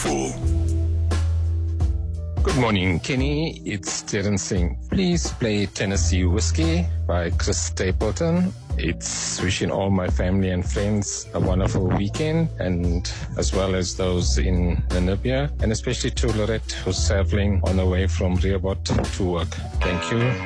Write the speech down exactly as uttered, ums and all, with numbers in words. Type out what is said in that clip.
four. Good morning, Kenny. It's Darren Singh. Please play Tennessee Whiskey by Chris Stapleton. It's wishing all my family and friends a wonderful weekend, and as well as those in Namibia, and especially to Lorette, who's traveling on the way from Rehoboth to work. Thank you.